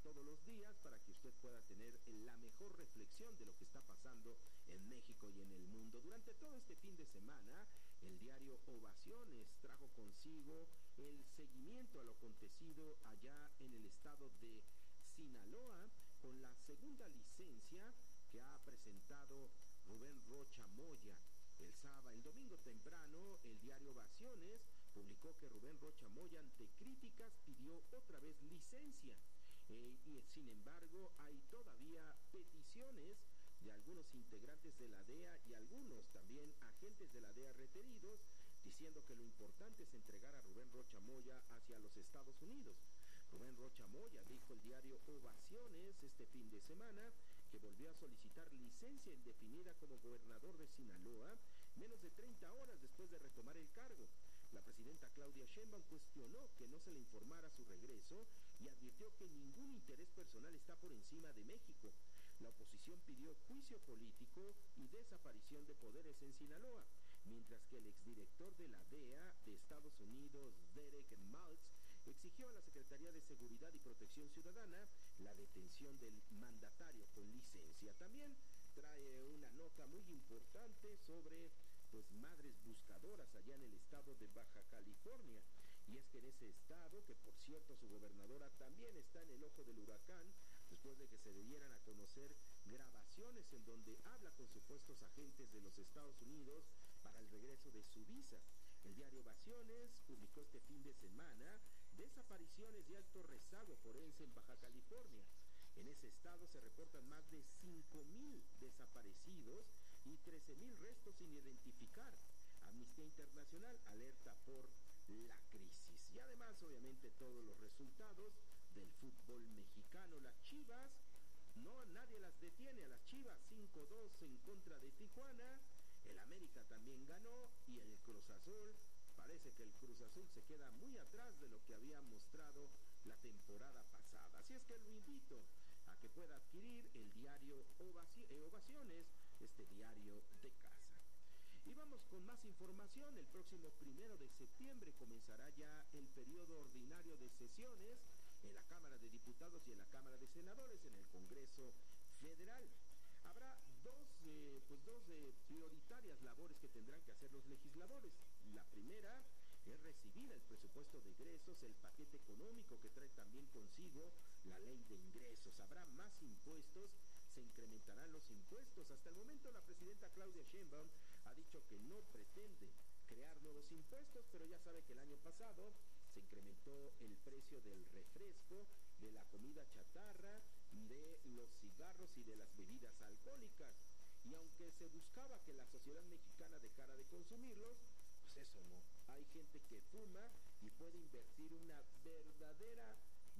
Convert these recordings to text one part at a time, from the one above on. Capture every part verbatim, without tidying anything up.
todos los días para que usted pueda tener la mejor reflexión de lo que está pasando en México y en el mundo. Durante todo este fin de semana, el diario Ovaciones trajo consigo el seguimiento a lo acontecido allá en el estado de Sinaloa con la segunda licencia que ha presentado Rubén Rocha Moya. El sábado, el domingo temprano, el diario Ovaciones publicó que Rubén Rocha Moya, ante críticas, pidió otra vez licencia. Eh, y sin embargo, hay todavía peticiones de algunos integrantes de la D E A y algunos también agentes de la D E A requeridos, diciendo que lo importante es entregar a Rubén Rocha Moya hacia los Estados Unidos. Rubén Rocha Moya dijo el diario Ovaciones este fin de semana que volvió a solicitar licencia indefinida como gobernador de Sinaloa menos de treinta horas después de retomar el cargo. La presidenta Claudia Sheinbaum cuestionó que no se le informara su regreso y advirtió que ningún interés personal está por encima de México. La oposición pidió juicio político y desaparición de poderes en Sinaloa, mientras que el exdirector de la D E A de Estados Unidos, Derek Maltz, exigió a la Secretaría de Seguridad y Protección Ciudadana la detención del mandatario con licencia. También trae una nota muy importante sobre pues madres buscadoras allá en el estado de Baja California, y es que en ese estado, que por cierto su gobernadora también está en el ojo del huracán, después de que se dieran a conocer grabaciones en donde habla con supuestos agentes de los Estados Unidos para el regreso de su visa. El diario Ovaciones publicó este fin de semana desapariciones de alto rezago forense en Baja California. En ese estado se reportan más de cinco mil desaparecidos y trece mil restos sin identificar. Amnistía Internacional alerta por la crisis. Y además, obviamente, todos los resultados del fútbol mexicano. Las Chivas, no, nadie las detiene a las Chivas, cinco dos en contra de Tijuana. El América también ganó y el Cruz Azul, parece que el Cruz Azul se queda muy atrás de lo que había mostrado la temporada pasada. Así es que lo invito a que pueda adquirir el diario Ovaciones, este diario de casa. Y vamos con más información. El próximo primero de septiembre comenzará ya el periodo ordinario de sesiones en la Cámara de Diputados y en la Cámara de Senadores en el Congreso Federal. Habrá dos, eh, pues dos eh, prioritarias labores que tendrán que hacer los legisladores. La primera es recibir el presupuesto de egresos, el paquete económico que trae también consigo la ley de ingresos. Habrá más impuestos, se incrementarán los impuestos. Hasta el momento la presidenta Claudia Sheinbaum ha dicho que no pretende crear nuevos impuestos, pero ya sabe que el año pasado se incrementó el precio del refresco, de la comida chatarra, de los cigarros y de las bebidas alcohólicas. Y aunque se buscaba que la sociedad mexicana dejara de consumirlos, pues eso no. Hay gente que fuma y puede invertir una verdadera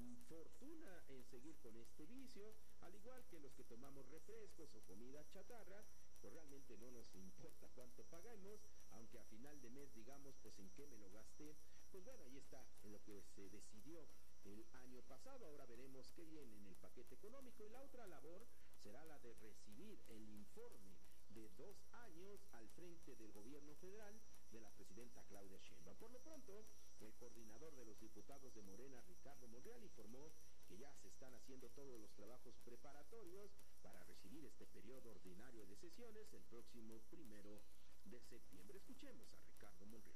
fortuna en seguir con este vicio, al igual que los que tomamos refrescos o comida chatarra, pues realmente no nos importa cuánto paguemos, aunque a final de mes digamos, pues en qué me lo gasté. Pues bueno, ahí está en lo que se decidió el año pasado. Ahora veremos qué viene en el paquete económico, y la otra labor será la de recibir el informe de dos años al frente del gobierno federal de la presidenta Claudia Sheinbaum. Por lo pronto, el coordinador de los diputados de Morena, Ricardo Monreal, informó que ya se están haciendo todos los trabajos preparatorios para recibir este periodo ordinario de sesiones el próximo primero de septiembre. Escuchemos a Ricardo Monreal.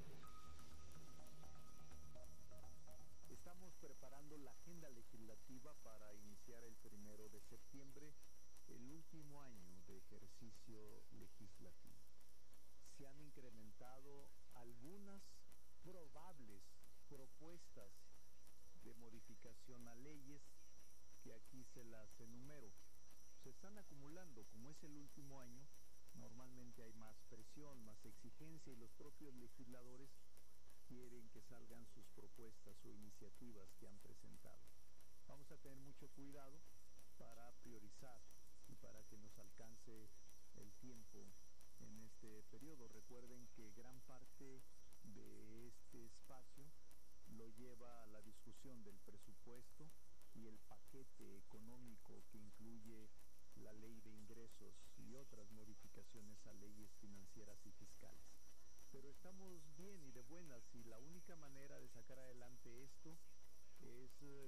Estamos preparando la agenda legislativa para iniciar el primero de septiembre, el último año de ejercicio legislativo. Se han incrementado algunas probables propuestas de modificación a leyes que aquí se las enumero. Se están acumulando, como es el último año, normalmente hay más presión, más exigencia, y los propios legisladores quieren que salgan sus propuestas o iniciativas que han presentado. Vamos a tener mucho cuidado para priorizar y para que nos alcance el tiempo en este periodo. Recuerden que gran parte de este espacio lo lleva a la discusión del presupuesto y el paquete económico que incluye la ley de ingresos y otras modificaciones a leyes financieras y fiscales. Pero estamos